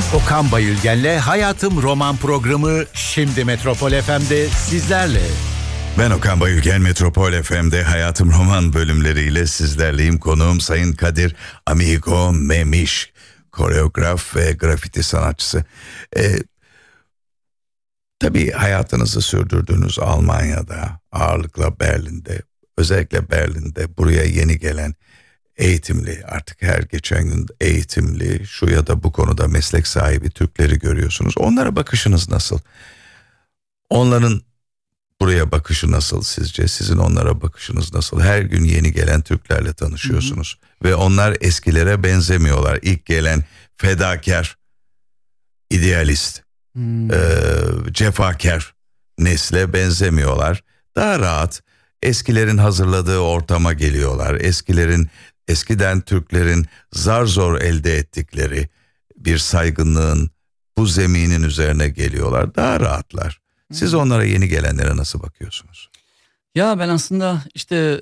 Okan Bayülgen'le Hayatım Roman programı şimdi Metropol FM'de sizlerle. Ben Okan Bayülgen, Metropol FM'de Hayatım Roman bölümleriyle sizlerleyim. Konuğum Sayın Kadir Amigo Memiş, koreograf ve grafiti sanatçısı. Tabii hayatınızı sürdürdüğünüz Almanya'da, ağırlıkla Berlin'de, özellikle Berlin'de buraya yeni gelen eğitimli, artık her geçen gün eğitimli, şu ya da bu konuda meslek sahibi Türkleri görüyorsunuz. Onlara bakışınız nasıl? Onların buraya bakışı nasıl sizce? Sizin onlara bakışınız nasıl? Her gün yeni gelen Türklerle tanışıyorsunuz. Ve onlar eskilere benzemiyorlar. İlk gelen fedakar, idealist, cefakar nesle benzemiyorlar. Daha rahat, eskilerin hazırladığı ortama geliyorlar. Eskiden Türklerin zar zor elde ettikleri bir saygınlığın bu zeminin üzerine geliyorlar. Daha rahatlar. Siz onlara yeni gelenlere nasıl bakıyorsunuz? Ya ben aslında işte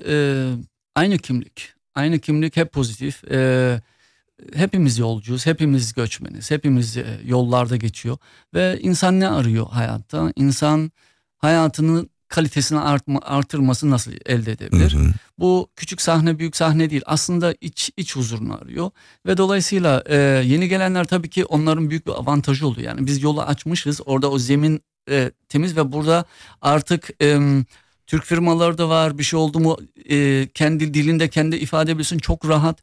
aynı kimlik hep pozitif. Hepimiz yolcuyuz, hepimiz göçmeniz, hepimiz yollarda geçiyor. Ve insan ne arıyor hayatta? İnsan hayatının kalitesini artırması nasıl elde edebilir? Hı hı. Bu küçük sahne büyük sahne değil, aslında iç huzurunu arıyor. Ve dolayısıyla yeni gelenler tabii ki onların büyük bir avantajı oluyor. Yani biz yolu açmışız, orada o zemin temiz ve burada artık Türk firmaları da var, bir şey oldu mu kendi dilinde kendi ifade edebilsin, çok rahat.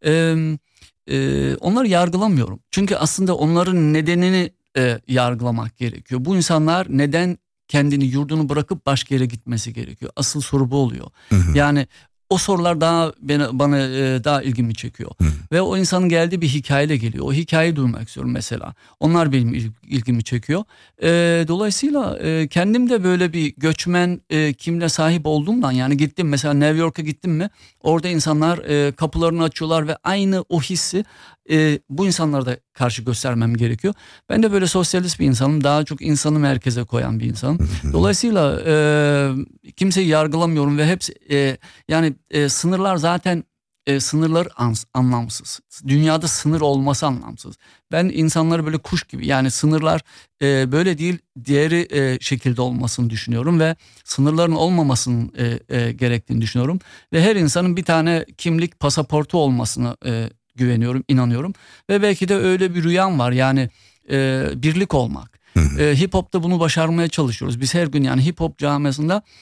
Onları yargılamıyorum. Çünkü aslında onların nedenini yargılamak gerekiyor. Bu insanlar neden kendini, yurdunu bırakıp başka yere gitmesi gerekiyor? Asıl soru bu oluyor. Hı hı. Yani o sorular bana daha ilgimi çekiyor. Hı. Ve o insanın geldiği bir hikayeyle geliyor. O hikayeyi duymak istiyorum mesela. Onlar benim ilgimi çekiyor. Dolayısıyla kendim de böyle bir göçmen kimliğe sahip olduğumdan, yani gittim mesela New York'a gittim mi, orada insanlar kapılarını açıyorlar ve aynı o hissi bu insanlara da karşı göstermem gerekiyor. Ben de böyle sosyalist bir insanım. Daha çok insanı merkeze koyan bir insanım. Dolayısıyla kimseyi yargılamıyorum ve hepsi yani sınırlar zaten sınırlar anlamsız. Dünyada sınır olması anlamsız. Ben insanları böyle kuş gibi, yani sınırlar böyle değil diğeri şekilde olmasını düşünüyorum ve sınırların olmamasının gerektiğini düşünüyorum. Ve her insanın bir tane kimlik pasaportu olmasını güveniyorum, inanıyorum. Ve belki de öyle bir rüyam var, yani birlik olmak. Hip hop'ta bunu başarmaya çalışıyoruz. Biz her gün, yani hip hop camiasında